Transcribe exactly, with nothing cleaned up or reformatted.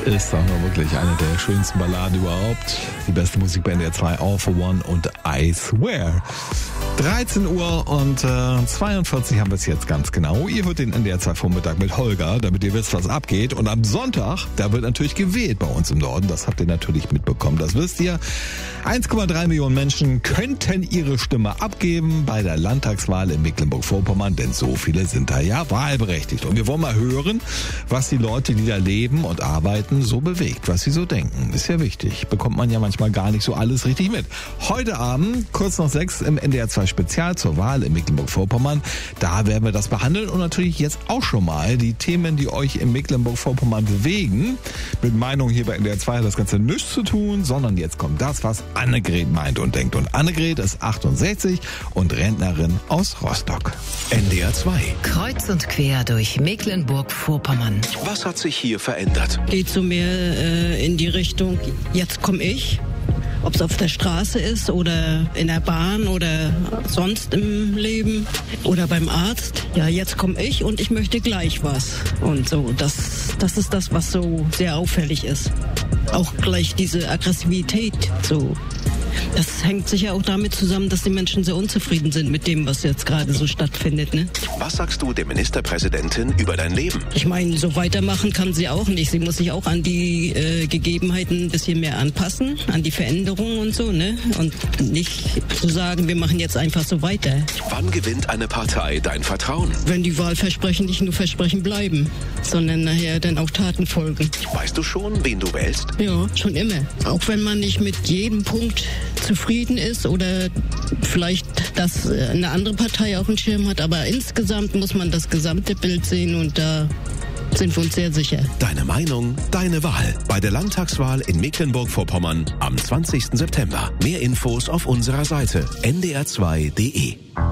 ist doch nur wirklich eine der schönsten Balladen überhaupt. Die beste Musik bei N D R zwei, All for One und I Swear. dreizehn Uhr und äh, zweiundvierzig haben wir es jetzt ganz genau. Ihr hört den N D R zwei Vormittag mit Holger, damit ihr wisst, was abgeht. Und am Sonntag, da wird natürlich gewählt bei uns im Norden. Das habt ihr natürlich mitbekommen. Das wisst ihr. eins Komma drei Millionen Menschen könnten ihre Stimme abgeben bei der Landtagswahl in Mecklenburg-Vorpommern, denn so viele sind da ja wahlberechtigt. Und wir wollen mal hören, was die Leute, die da leben und arbeiten, so bewegt, was sie so denken. Ist ja wichtig. Bekommt man ja manchmal gar nicht so alles richtig mit. Heute Abend, kurz nach sechs, im N D R zwei Spezial zur Wahl in Mecklenburg-Vorpommern. Da werden wir das behandeln und natürlich jetzt auch schon mal die Themen, die euch in Mecklenburg-Vorpommern bewegen. Mit Meinung hier bei N D R zwei hat das Ganze nichts zu tun, sondern jetzt kommt das, was Annegret meint und denkt. Und Annegret ist achtundsechzig und Rentnerin aus Rostock. N D R zwei. Kreuz und quer durch Mecklenburg-Vorpommern. Was hat sich hier verändert? Geht so mehr äh, in die Richtung, jetzt komme ich. Ob es auf der Straße ist oder in der Bahn oder sonst im Leben oder beim Arzt. Ja, jetzt komme ich und ich möchte gleich was. Und so, das, das ist das, was so sehr auffällig ist. Auch gleich diese Aggressivität, so. Das hängt sicher auch damit zusammen, dass die Menschen sehr unzufrieden sind mit dem, was jetzt gerade so stattfindet, ne? Was sagst du der Ministerpräsidentin über dein Leben? Ich meine, so weitermachen kann sie auch nicht. Sie muss sich auch an die äh, Gegebenheiten ein bisschen mehr anpassen, an die Veränderungen und so, ne? Und nicht zu sagen, wir machen jetzt einfach so weiter. Wann gewinnt eine Partei dein Vertrauen? Wenn die Wahlversprechen nicht nur Versprechen bleiben, sondern nachher dann auch Taten folgen. Weißt du schon, wen du wählst? Ja, schon immer. Auch wenn man nicht mit jedem Punkt zufrieden ist oder vielleicht, dass eine andere Partei auf dem Schirm hat, aber insgesamt muss man das gesamte Bild sehen und da sind wir uns sehr sicher. Deine Meinung, deine Wahl. Bei der Landtagswahl in Mecklenburg-Vorpommern am zwanzigsten September. Mehr Infos auf unserer Seite n d r zwei punkt d e.